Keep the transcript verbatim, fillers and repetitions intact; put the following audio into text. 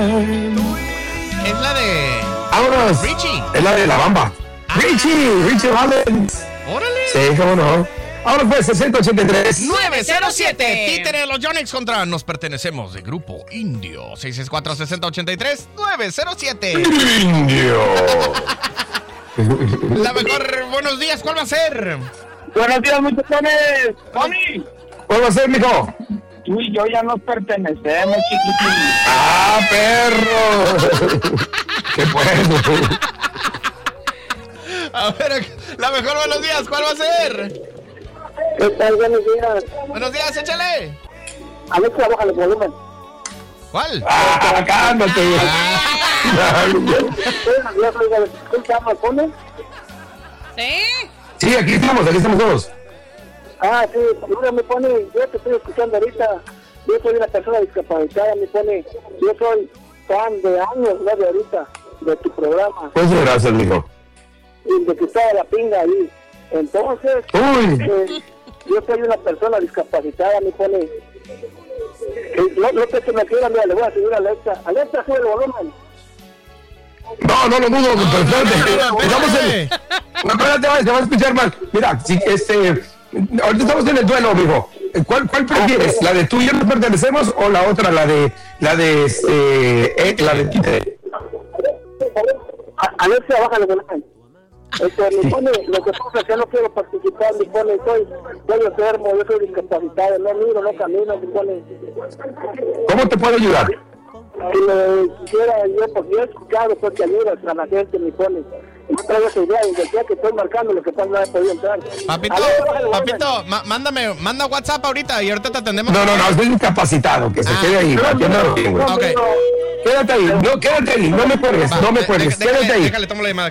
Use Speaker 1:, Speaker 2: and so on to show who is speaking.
Speaker 1: Es la de...
Speaker 2: Vámonos.
Speaker 1: Richie.
Speaker 2: Es la de La Bamba. Ah. Richie, Richie Valens.
Speaker 1: Órale.
Speaker 2: Sí, cómo no. Ahora pues, sesenta ochenta y tres.
Speaker 1: nueve cero siete. Títere de los Yonix contra Nos Pertenecemos de Grupo Indio. seis seis cuatro, sesenta ochenta y tres, nueve cero siete.
Speaker 2: Indio.
Speaker 1: La mejor, buenos días, ¿cuál va a ser?
Speaker 3: Buenos días, muchachones. Tony.
Speaker 2: ¿Cuál va a ser, mijo?
Speaker 3: Tú y yo ya nos pertenecemos, chiquitín.
Speaker 2: ¡Ah, perro! ¡Qué bueno!
Speaker 1: A ver, la mejor, buenos días, ¿cuál va a ser?
Speaker 3: ¿Qué tal? Buenos días.
Speaker 1: Buenos días, échale.
Speaker 3: Alexa, bájale el volumen.
Speaker 1: ¿Cuál?
Speaker 2: ¡Ah, cálmate!
Speaker 3: Buenos días, oiga, ¿cómo se llama? ¿Pone?
Speaker 4: ¿Sí?
Speaker 2: Sí, aquí estamos, aquí estamos todos.
Speaker 3: Ah, sí, mira, me pone, yo te estoy escuchando ahorita, yo soy una persona discapacitada, me pone, yo soy fan de años, no de ahorita, de tu programa.
Speaker 2: Muchas gracias, mijo.
Speaker 3: Y de que estaba la pinga ahí. Entonces,
Speaker 2: Uy.
Speaker 3: eh, yo soy una persona discapacitada, me pone, eh, no, no te me quiera, mira, le voy a subir a Alexa. Alexa, sube el volumen.
Speaker 2: No, no lo dudo,
Speaker 1: No,
Speaker 2: pero espérate.
Speaker 1: no, no, no,
Speaker 2: Estamos
Speaker 1: espérate.
Speaker 2: en... No, espérate, vaya, te vas a escuchar mal. Mira, si, este... Ahorita estamos en el duelo, mijo. ¿Cuál, cuál prefieres? ¿La de tú y yo nos pertenecemos o la otra, la de... La de, este... Eh, la de títere?
Speaker 3: A- Alexa, bájale el volumen. Este, me pone, lo que pasa es que no quiero participar, me pone, soy, soy enfermo, yo soy discapacitado, no miro, no camino, me pone.
Speaker 2: ¿Cómo te puedo ayudar?
Speaker 3: Si me quisiera yo, porque yo he escuchado pues, que ayudas a la gente, me pone. No traigo esa idea, y decía que estoy marcando lo que pasa, no he podido entrar.
Speaker 1: Papito,
Speaker 3: Alexa, bájale el volumen.
Speaker 1: papito, ma- mándame, manda WhatsApp ahorita y ahorita te atendemos.
Speaker 2: No, no, no, estoy incapacitado, que se
Speaker 1: Ah.
Speaker 2: quede ahí. atiéndalo bien, güey.
Speaker 1: Ok.
Speaker 2: Quédate ahí, no, quédate ahí, no me cuelgues,
Speaker 1: Va,
Speaker 2: no me
Speaker 1: de-
Speaker 2: cuelgues,
Speaker 1: déjale,
Speaker 2: quédate ahí.
Speaker 1: Déjale, tomo la llamada.